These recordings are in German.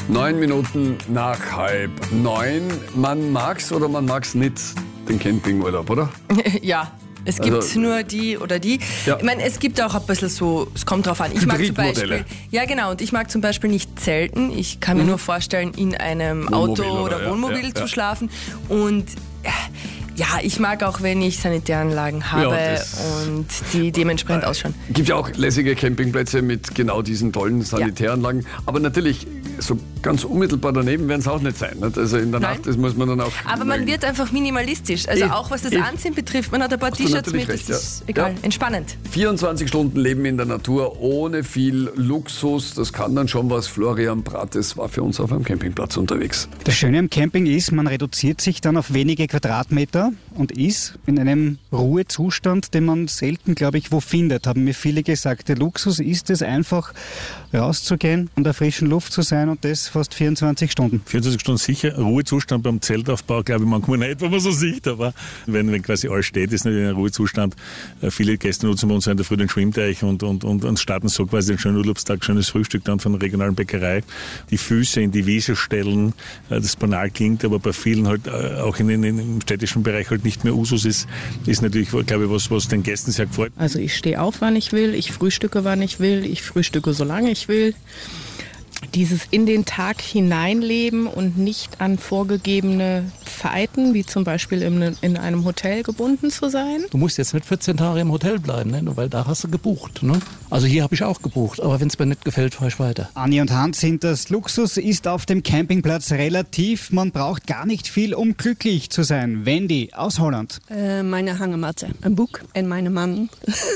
9:09. Man mag's oder man mag's nicht, den Campingurlaub, oder? Ja. Es gibt nur die oder die. Ja. Ich meine, es gibt auch ein bisschen so, es kommt drauf an. Ich mag zum Beispiel, ja genau, und ich mag zum Beispiel nicht zelten. Ich kann mir nur vorstellen, in einem Auto oder Wohnmobil zu schlafen. Und ja, ich mag auch, wenn ich Sanitäranlagen habe und die dementsprechend ausschauen. Es gibt ja auch lässige Campingplätze mit genau diesen tollen Sanitäranlagen. Aber natürlich, so ganz unmittelbar daneben werden es auch nicht sein. Nicht? Also in der Nacht, das muss man dann auch... Aber man wird einfach minimalistisch. Also auch was das Anziehen betrifft. Man hat ein paar T-Shirts mit, das ist egal, entspannend. 24 Stunden Leben in der Natur, ohne viel Luxus. Das kann dann schon was. Florian Brates war für uns auf einem Campingplatz unterwegs. Das Schöne am Camping ist, man reduziert sich dann auf wenige Quadratmeter und ist in einem Ruhezustand, den man selten, glaube ich, wo findet, haben mir viele gesagt. Der Luxus ist es einfach, rauszugehen, an der frischen Luft zu sein und das fast 24 Stunden. 24 Stunden sicher. Ruhezustand beim Zeltaufbau, glaube ich, manchmal nicht, wenn man so sieht. Aber wenn quasi alles steht, ist natürlich ein Ruhezustand. Viele Gäste nutzen bei uns in der Früh den Schwimmteich und starten so quasi den schönen Urlaubstag, schönes Frühstück dann von der regionalen Bäckerei. Die Füße in die Wiese stellen, das banal klingt, aber bei vielen halt auch im städtischen Bereich halt nicht mehr Usus ist natürlich, glaube ich, was den Gästen sehr gefällt. Also ich stehe auf, wann ich will, ich frühstücke, wann ich will, ich frühstücke, solange ich will. Dieses in den Tag hineinleben und nicht an vorgegebene Zeiten, wie zum Beispiel in einem Hotel gebunden zu sein. Du musst jetzt nicht 14 Tage im Hotel bleiben, ne? Weil da hast du gebucht. Ne? Also hier habe ich auch gebucht, aber wenn es mir nicht gefällt, fahre ich weiter. Anni und Hans sind das. Luxus ist auf dem Campingplatz relativ. Man braucht gar nicht viel, um glücklich zu sein. Wendy aus Holland. Meine Hängematte, ein Buch und meine Mann.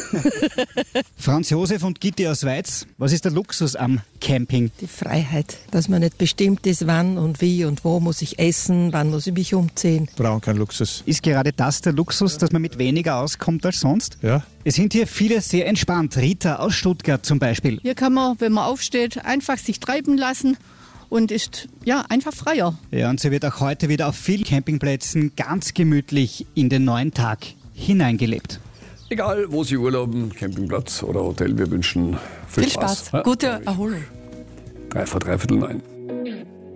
Franz Josef und Gitti aus Weiz. Was ist der Luxus am Camping? Die Freiheit, dass man nicht bestimmt ist, wann und wie und wo muss ich essen, wann muss ich mich umziehen. Brauchen keinen Luxus. Ist gerade das der Luxus, dass man mit weniger auskommt als sonst? Ja. Es sind hier viele sehr entspannt. Rita aus Stuttgart zum Beispiel. Hier kann man, wenn man aufsteht, einfach sich treiben lassen und ist einfach freier. Ja, und sie wird auch heute wieder auf vielen Campingplätzen ganz gemütlich in den neuen Tag hineingelebt. Egal, wo Sie urlauben, Campingplatz oder Hotel, wir wünschen viel Spaß. Gute Erholung. 9:03.